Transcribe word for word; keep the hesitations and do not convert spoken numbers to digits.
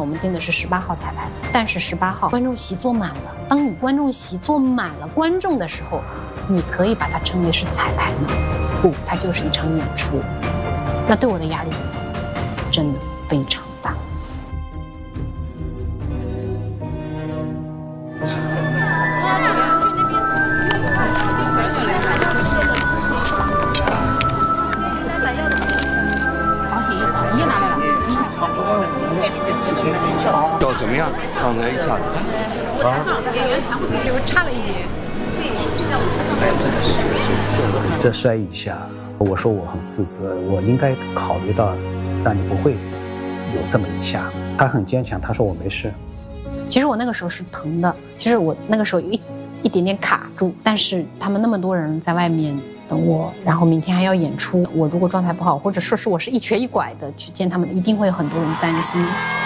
我们定的是十八号彩排，但是十八号观众席坐满了。当你观众席坐满了观众的时候，你可以把它称为是彩排吗？不，它就是一场演出。那对我的压力真的非常大。 脚怎么样？刚才一下子啊， 就差了一截。 这摔一下，我说我很自责，我应该考虑到让你不会有这么一下。他很坚强，他说我没事。 其实我那个时候是疼的，其实我那个时候有一一点点卡住，但是他们那么多人在外面等我，然后明天还要演出，我如果状态不好，或者说是我是一瘸一拐的去见他们，一定会有很多人担心。